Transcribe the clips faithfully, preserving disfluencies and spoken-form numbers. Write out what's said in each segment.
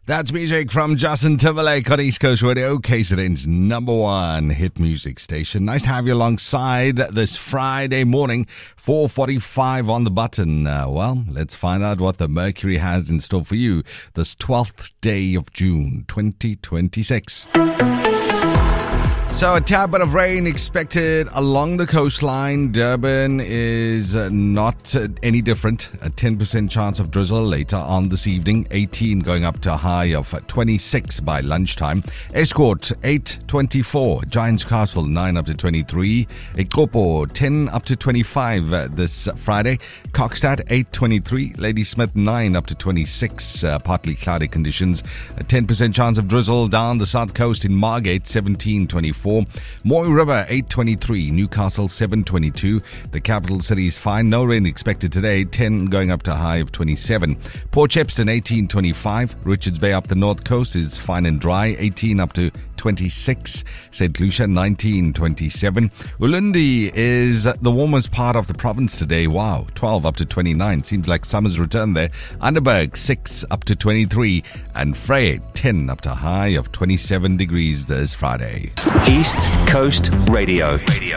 That's music from Justin Timberlake on East Coast Radio, K Z N's number one hit music station. Nice to have you alongside this Friday morning, four forty-five on the button. Uh, well, let's find out what the Mercury has in store for you this twelfth day of June, twenty twenty-six. So a tad bit of rain expected along the coastline. Durban is uh, not uh, any different. A ten percent chance of drizzle later on this evening. eighteen going up to a high of twenty-six by lunchtime. Escort eight twenty-four. Giants Castle nine up to twenty-three. Ekopo ten up to twenty-five uh, this Friday. Kokstad eight twenty-three. Ladysmith nine up to twenty-six. Uh, partly cloudy conditions. A ten percent chance of drizzle down the south coast in Margate seventeen twenty-four. Moy River eight twenty-three, Newcastle seven twenty-two. The capital city is fine, no rain expected today, ten going up to a high of twenty-seven. Port Shepstone eighteen twenty-five, Richards Bay up the north coast is fine and dry, eighteen up to twenty-six. Saint Lucia nineteen twenty-seven. Ulundi is the warmest part of the province today. Wow, twelve up to twenty-nine. Seems like summer's returned there. Underberg six up to twenty-three. And Frey ten up to a high of twenty-seven degrees this Friday. East Coast Radio. Radio.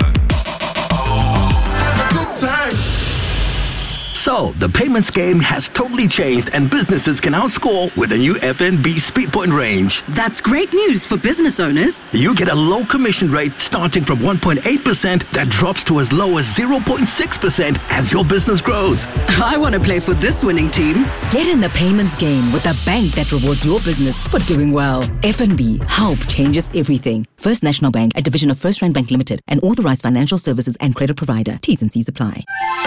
Good time. So, the payments game has totally changed and businesses can now score with the new F N B Speedpoint range. That's great news for business owners. You get a low commission rate starting from one point eight percent that drops to as low as zero point six percent as your business grows. I want to play for this winning team. Get in the payments game with a bank that rewards your business for doing well. F N B, help changes everything. First National Bank, a division of First Rand Bank Limited, an authorized financial services and credit provider. T's and C's apply.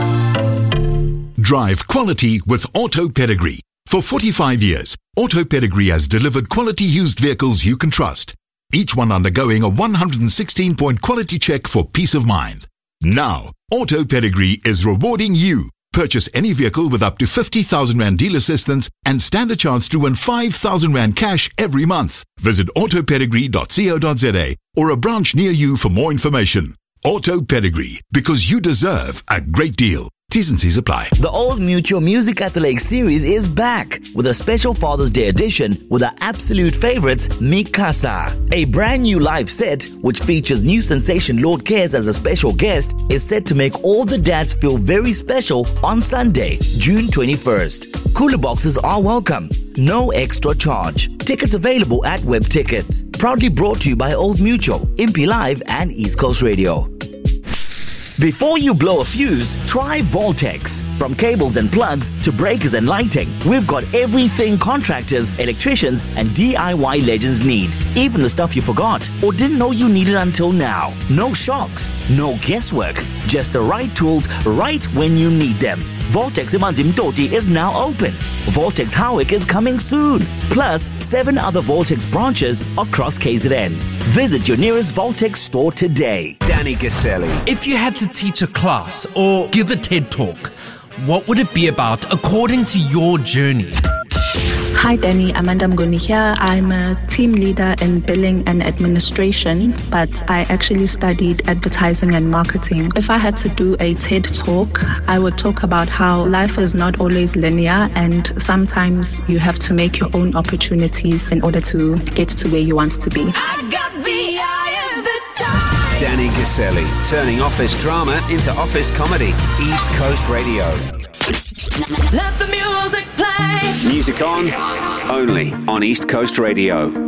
Drive quality with Auto Pedigree. For forty-five years, Auto Pedigree has delivered quality used vehicles you can trust. Each one undergoing a one hundred sixteen point quality check for peace of mind. Now, Auto Pedigree is rewarding you. Purchase any vehicle with up to fifty thousand Rand deal assistance and stand a chance to win five thousand Rand cash every month. Visit auto pedigree dot co dot za or a branch near you for more information. Auto Pedigree, because you deserve a great deal. T's and C's apply. The Old Mutual Music at the Lake series is back with a special Father's Day edition with our absolute favorites, Mikasa. A brand new live set, which features new sensation Lord Cares as a special guest, is set to make all the dads feel very special on Sunday, June twenty-first. Cooler boxes are welcome. No extra charge. Tickets available at Web Tickets. Proudly brought to you by Old Mutual, Impi Live and East Coast Radio. Before you blow a fuse, try Voltex. From cables and plugs to breakers and lighting, we've got everything contractors, electricians, and D I Y legends need. Even the stuff you forgot or didn't know you needed until now. No shocks, no guesswork, just the right tools right when you need them. Voltex Imanzi Mtoti is now open. Voltex Howick is coming soon. Plus, seven other Voltex branches across K Z N. Visit your nearest Voltex store today. Danny Gaselli. If you had to teach a class or give a TED Talk, what would it be about according to your journey? Hi Danny, Amanda Mgoni here. I'm a team leader in billing and administration, but I actually studied advertising and marketing. If I had to do a TED Talk, I would talk about how life is not always linear and sometimes you have to make your own opportunities in order to get to where you want to be. I got the eye of the time. Danny Gaselli, turning office drama into office comedy. East Coast Radio. Let the music play. Music on, only on East Coast Radio.